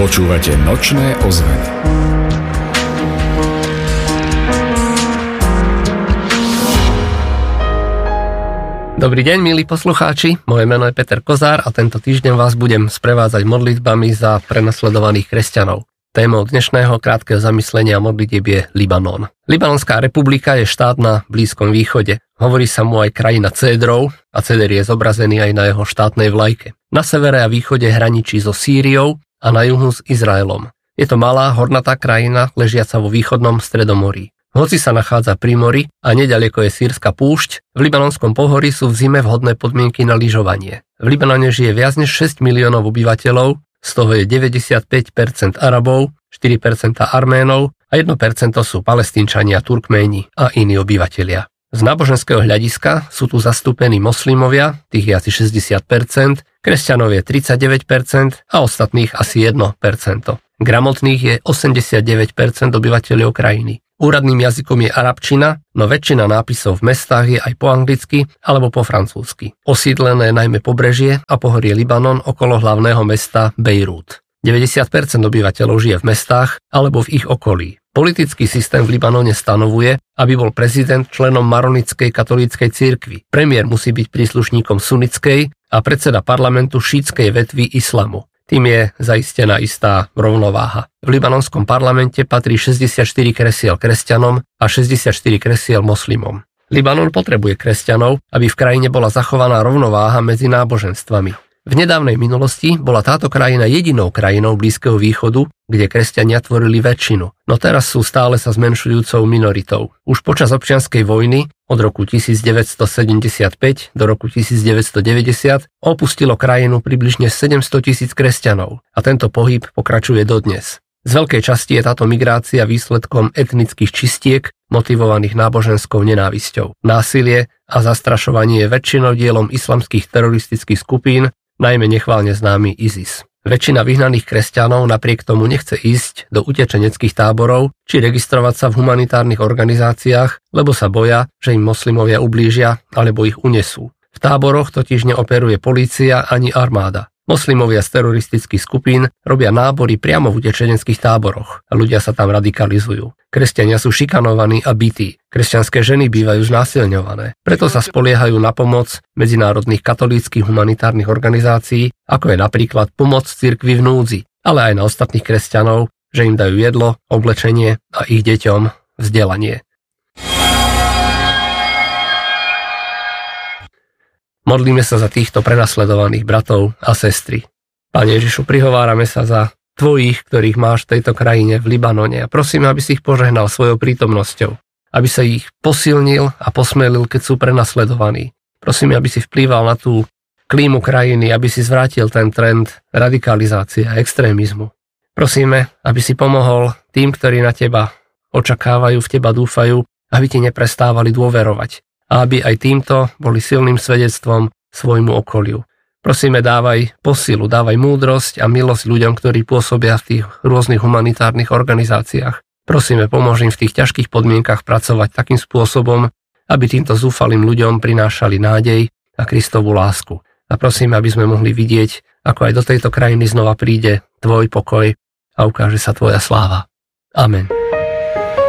Počúvate Nočné ozveny. Dobrý deň, milí poslucháči, moje meno je Peter Kozár a tento týždeň vás budem sprevádzať modlitbami za prenasledovaných kresťanov. Témou dnešného krátkeho zamyslenia modlitieb je Libanon. Libanonská republika je štát na Blízkom východe. Hovorí sa mu aj krajina cédrov a céder je zobrazený aj na jeho štátnej vlajke. Na severe a východe hraničí so Sýriou a na juhu s Izraelom. Je to malá hornatá krajina ležiaca vo východnom Stredomorí. Hoci sa nachádza pri mori a neďaleko je sýrska púšť, v libanonskom pohorí sú v zime vhodné podmienky na lyžovanie. V Libanone žije viac než 6 miliónov obyvateľov, z toho je 95% Arabov, 4% Arménov a 1% sú Palestínčania, Turkméni a iní obyvatelia. Z náboženského hľadiska sú tu zastúpení moslimovia, tých je asi 60%, kresťanov je 39% a ostatných asi 1%. Gramotných je 89% obyvateľov krajiny. Úradným jazykom je arabčina, no väčšina nápisov v mestách je aj po anglicky alebo po francúzsky. Osídlené najmä pobrežie a pohorie Libanon okolo hlavného mesta Bejrút. 90% obyvateľov žije v mestách alebo v ich okolí. Politický systém v Libanone stanovuje, aby bol prezident členom maronickej katolíckej cirkvi. Premiér musí byť príslušníkom sunnickej a predseda parlamentu šítskej vetvy islamu. Tým je zaistená istá rovnováha. V libanonskom parlamente patrí 64 kresiel kresťanom a 64 kresiel moslimom. Libanon potrebuje kresťanov, aby v krajine bola zachovaná rovnováha medzi náboženstvami. V nedávnej minulosti bola táto krajina jedinou krajinou Blízkeho východu, kde kresťania tvorili väčšinu, no teraz sú stále sa zmenšujúcou minoritou. Už počas občianskej vojny od roku 1975 do roku 1990 opustilo krajinu približne 700 000 kresťanov a tento pohyb pokračuje dodnes. Z veľkej časti je táto migrácia výsledkom etnických čistiek motivovaných náboženskou nenávisťou. Násilie a zastrašovanie je väčšinou dielom islamských teroristických skupín, najmä nechválne známy ISIS. Väčšina vyhnaných kresťanov napriek tomu nechce ísť do utečeneckých táborov či registrovať sa v humanitárnych organizáciách, lebo sa boja, že im moslimovia ublížia alebo ich unesú. V táboroch totiž neoperuje polícia ani armáda. Moslimovia z teroristických skupín robia nábory priamo v utečeneckých táboroch a ľudia sa tam radikalizujú. Kresťania sú šikanovaní a bití. Kresťanské ženy bývajú znásilňované. Preto sa spoliehajú na pomoc medzinárodných katolíckych humanitárnych organizácií, ako je napríklad Pomoc cirkvi v núdzi, ale aj na ostatných kresťanov, že im dajú jedlo, oblečenie a ich deťom vzdelanie. Modlíme sa za týchto prenasledovaných bratov a sestry. Pane Ježišu, prihovárame sa za tvojich, ktorých máš v tejto krajine v Libanone a prosíme, aby si ich požehnal svojou prítomnosťou, aby sa ich posilnil a posmelil, keď sú prenasledovaní. Prosíme, aby si vplýval na tú klímu krajiny, aby si zvrátil ten trend radikalizácie a extrémizmu. Prosíme, aby si pomohol tým, ktorí na teba očakávajú, v teba dúfajú, aby ti neprestávali dôverovať a aby aj týmto boli silným svedectvom svojmu okoliu. Prosíme, dávaj posilu, dávaj múdrosť a milosť ľuďom, ktorí pôsobia v tých rôznych humanitárnych organizáciách. Prosíme, pomôž im v tých ťažkých podmienkach pracovať takým spôsobom, aby týmto zúfalým ľuďom prinášali nádej a Kristovu lásku. A prosíme, aby sme mohli vidieť, ako aj do tejto krajiny znova príde tvoj pokoj a ukáže sa tvoja sláva. Amen.